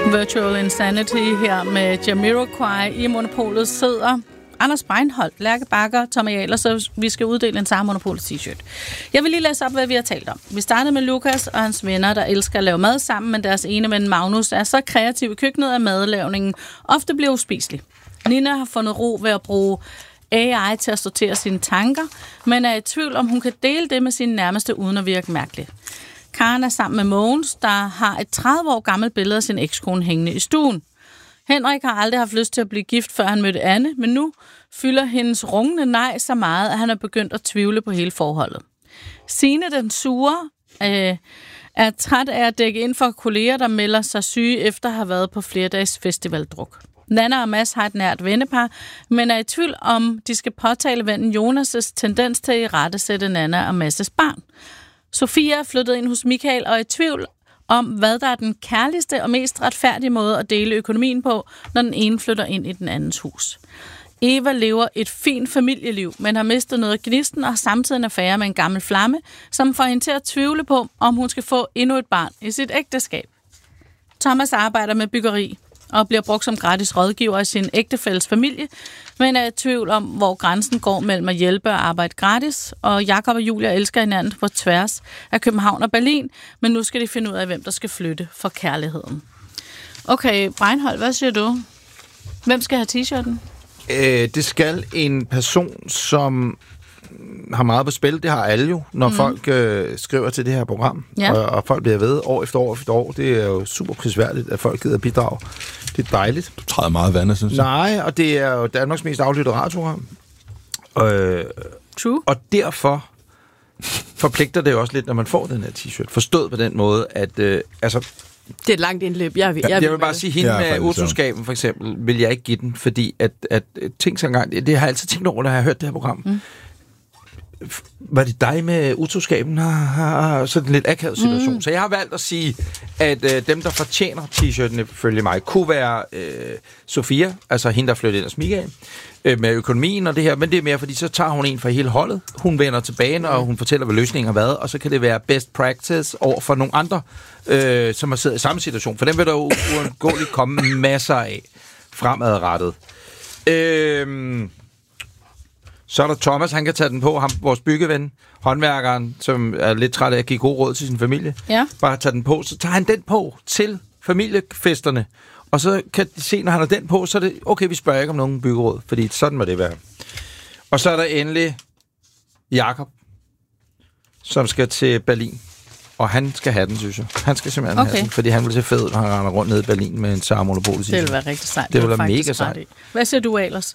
Virtual Insanity her med Jamiroquai. I Monopolet sidder Anders Breinholt, Lærke Bakker, Tommy Ahlers, så vi skal uddele en Sara Monopolet t-shirt. Jeg vil lige læse op, hvad vi har talt om. Vi startede med Lukas og hans venner, der elsker at lave mad sammen, men deres ene ven Magnus er så kreativ i køkkenet, at madlavningen ofte bliver uspiselig. Nina har fundet ro ved at bruge AI til at sortere sine tanker, men er i tvivl om, hun kan dele det med sine nærmeste uden at virke mærkeligt. Karen er sammen med Mogens, der har et 30 år gammelt billede af sin ekskone hængende i stuen. Henrik har aldrig haft lyst til at blive gift, før han mødte Anne, men nu fylder hendes rungende nej så meget, at han er begyndt at tvivle på hele forholdet. Signe, den sure, er træt af at dække ind for kolleger, der melder sig syge efter at have været på flere dages festivaldruk. Nanna og Mads har et nært vennepar, men er i tvivl om, de skal påtale vennen Jonas' tendens til at irettesætte Nanna og Mads' barn. Sofia er flyttet ind hos Michael og er i tvivl om, hvad der er den kærligste og mest retfærdige måde at dele økonomien på, når den ene flytter ind i den andens hus. Eva lever et fint familieliv, men har mistet noget af gnisten og har samtidig en affære med en gammel flamme, som får hende til at tvivle på, om hun skal få endnu et barn i sit ægteskab. Thomas arbejder med byggeri og bliver brugt som gratis rådgiver af sin ægtefælles familie, men er i tvivl om, hvor grænsen går mellem at hjælpe og arbejde gratis. Og Jakob og Julia elsker hinanden på tværs af København og Berlin, men nu skal de finde ud af, hvem der skal flytte for kærligheden. Okay, Breinholt, hvad siger du? Hvem skal have t-shirten? Det skal en person, som har meget på spil. Det har alle jo, når folk skriver til det her program. Ja. Og folk bliver ved år efter år efter år. Det er jo super prisværdigt, at folk gider bidrage. Det er dejligt. Du træder meget vandet, synes jeg. Nej, og det er jo Danmarks mest aflyttede radioprogram. True. Og derfor forpligter det jo også lidt, når man får den her t-shirt. Forstået på den måde, at det er et langt indløb. Jeg vil bare sige, hende med utroskaben for eksempel, vil jeg ikke give den, fordi at ting så engang, det har jeg altid tænkt over, når jeg har hørt det her program. Var det dig med utroskaben har sådan en lidt akavet situation. Så jeg har valgt at sige, at dem, der fortjener t-shirten ifølge mig, kunne være Sofia, altså hende, der flyttede ind hos Michael, med økonomien og det her, men det er mere, fordi så tager hun en fra hele holdet. Hun vender tilbage, og hun fortæller, hvad løsningen har været, og så kan det være best practice over for nogle andre, som har siddet i samme situation. For dem vil der jo uundgåeligt komme masser af fremadrettet. Så er der Thomas, han kan tage den på, ham, vores byggeven, håndværkeren, som er lidt træt af at give god råd til sin familie. Ja. Bare tage den på, så tager han den på til familiefesterne. Og så kan de se, når han har den på, så er det, okay, vi spørger ikke om nogen byggeråd, fordi sådan må det være. Og så er der endelig Jakob, som skal til Berlin. Og han skal have den, synes jeg. Han skal simpelthen have den, fordi han vil se fed, når han render rundt ned i Berlin med en Sara Monopolet. Det vil være rigtig sejt. Det vil være mega sejt. Hvad siger du, Ahlers?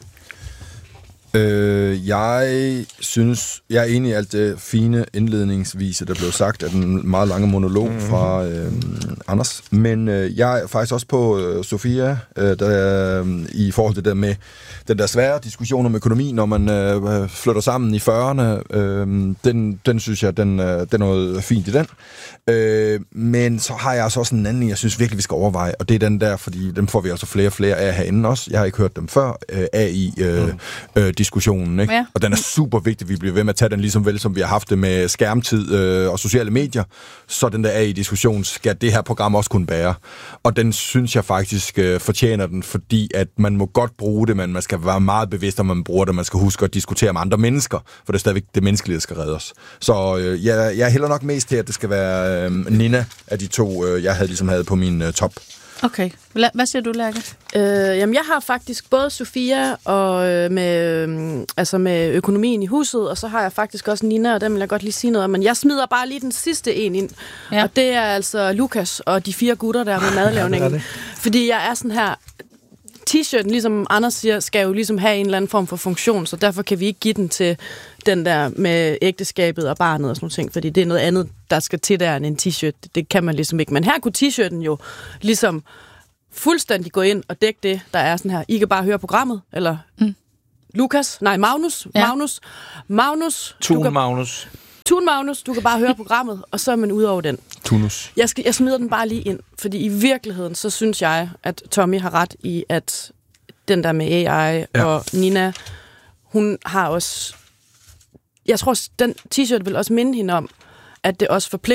Jeg synes, jeg er enig i alt det fine indledningsvise, der blev sagt af den meget lange monolog fra Anders. Men jeg er faktisk også på Sofia, i forhold til det med den der svære diskussion om økonomi, når man flytter sammen i 40'erne. Den synes jeg, den er noget fint i den. Men så har jeg altså også en anden, jeg synes virkelig, vi skal overveje, og det er den der, fordi dem får vi altså flere og flere af herinde også. Jeg har ikke hørt dem før, AI-diskussionen, ikke? Ja. Og den er super vigtig, vi bliver ved med at tage den ligesom vel, som vi har haft det med skærmtid og sociale medier. Så den der AI-diskussion skal det her program også kunne bære. Og den synes jeg faktisk fortjener den, fordi at man må godt bruge det, men man skal være meget bevidst, om man bruger det. Man skal huske at diskutere med andre mennesker, for det er stadigvæk det menneskelige, der skal redde os. Så jeg hælder nok mest til, at det skal være Nina af de to, jeg havde på min top. Okay. Hvad siger du, Lærke? Jamen, jeg har faktisk både Sofia og med økonomien i huset, og så har jeg faktisk også Nina, og den vil jeg godt lige sige noget om. Men jeg smider bare lige den sidste en ind, og det er altså Lukas og de 4 gutter der med madlavningen. Det. Fordi jeg er sådan her, t-shirten, ligesom Anders siger, skal jo ligesom have en eller anden form for funktion, så derfor kan vi ikke give den til den der med ægteskabet og barnet og sådan noget ting, fordi det er noget andet, der skal til der end en t-shirt. Det kan man ligesom ikke. Men her kunne t-shirten jo ligesom fuldstændig gå ind og dække det, der er sådan her. I kan bare høre programmet, eller Magnus. Ja. Magnus. Tun Magnus, du kan bare høre programmet, og så er man ude over den. Tunus. Jeg smider den bare lige ind, fordi i virkeligheden, så synes jeg, at Tommy har ret i, at den der med AI og Nina, hun har også... Jeg tror, den t-shirt vil også minde hende om, at det også forpligter.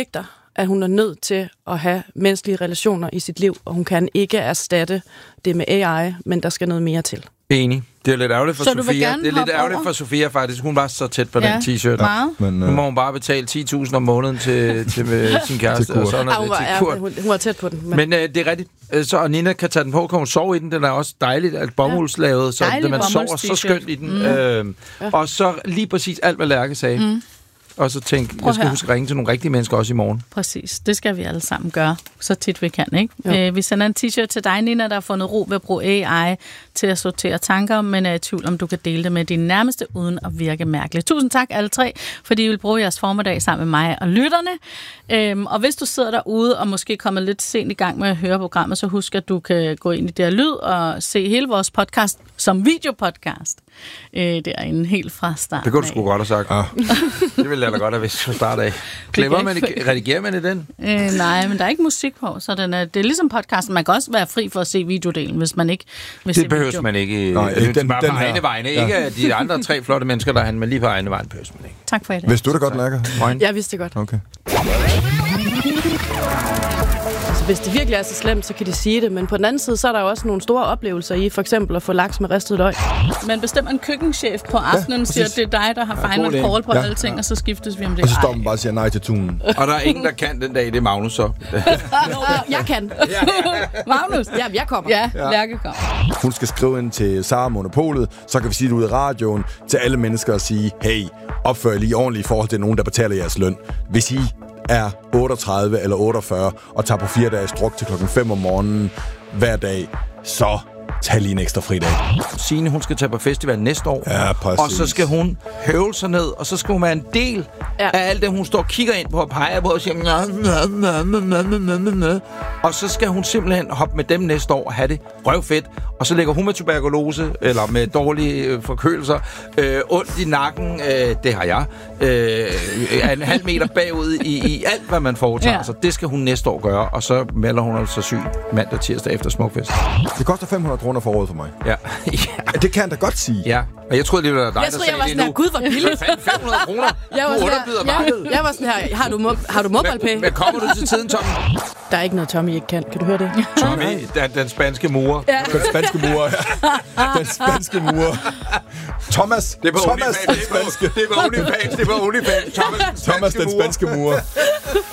at hun er nødt til at have menneskelige relationer i sit liv, og hun kan ikke erstatte det med AI, men der skal noget mere til. Enig. Det er lidt ærgerligt for Sofia. Det er lidt ærgerligt for Sofia, faktisk. Hun var så tæt på den t-shirt. Ja, men, nu må hun bare betale 10.000 om måneden til sin kæreste. Og sådan hun var tæt på den. Men det er rigtigt. Så Nina kan tage den på, kan hun sove i den. Den er også dejligt, at bomuldslavet, så man sover så skønt i den. Og så lige præcis alt, hvad Lærke sagde. Og så tænk, jeg skal huske at ringe til nogle rigtige mennesker også i morgen. Præcis, det skal vi alle sammen gøre, så tit vi kan, ikke? Vi sender en t-shirt til dig, Nina, der har fundet ro ved at bruge AI til at sortere tanker, men er i tvivl om, du kan dele det med dine nærmeste, uden at virke mærkeligt. Tusind tak alle tre, fordi I vil bruge jeres formiddag sammen med mig og lytterne. Og hvis du sidder derude og måske kommer lidt sent i gang med at høre programmet, så husk, at du kan gå ind i det her lyd og se hele vores podcast som videopodcast. Derinde helt fra start. Det kunne du sgu godt have sagt. Det ville jeg da godt have vidst fra start af. Redigerer man i den? Nej, men der er ikke musik på, så det er ligesom podcasten. Man kan også være fri for at se videodelen, hvis man ikke vil se video. Det behøver man ikke. Nej, den bare på egne vegne. Ja. Ikke de andre 3 flotte mennesker, der er men lige på egne vegne behøver man ikke. Tak for i dag. Vidste du det godt, Lærke? Jeg vidste det godt. Okay. Så hvis det virkelig er så slemt, så kan de sige det. Men på den anden side, så er der jo også nogle store oplevelser i, for eksempel at få laks med ristet løg. Man bestemmer en køkkenchef på aftenen, siger, at det er dig, der har final call på alle ting, og så skiftes vi om det. Og så står man bare og siger nej til tunen. Og der er ingen, der kan den dag, det er Magnus så. Jeg kan. Magnus? Ja, jeg kommer. Ja, Lærke kommer. Hun skal skrive ind til Sara Monopolet, så kan vi sige det ud af radioen til alle mennesker og sige, hey, opfør lige ordentligt i forhold til nogen, der betaler jeres løn. Hvis I er 38 eller 48 og tager på 4 dages druk til 5 om morgenen hver dag, så tag lige en ekstra fridag. Signe, hun skal tage på festival næste år. Ja, præcis. Og så skal hun høvle sig ned, og så skal hun være en del af alt det, hun står og kigger ind på og peger på og siger og så skal hun simpelthen hoppe med dem næste år og have det røvfedt. Og så ligger hun med tuberkulose, eller med dårlige forkølelser, ondt i nakken, det har jeg, en halv meter bagud i alt, hvad man foretager sig. Det skal hun næste år gøre, og så melder hun altså syg mandag, tirsdag efter Smukfest. Det koster 500 kroner for året for mig. Ja. Det kan jeg da godt sige. Ja, og jeg troede, det var dig, der sagde det nu. Gud, hvor billigt. 500 kroner. Jeg var sådan her, har du MobilePay? Men kommer du til tiden, Tommy? Der er ikke noget, Tommy ikke kan. Kan du høre det? Tommy, den spanske murer. Ja. Den spanske murer, ja. Den spanske murer. Thomas. Det var OnlyFans. Det var OnlyFans. Thomas, den spanske murer.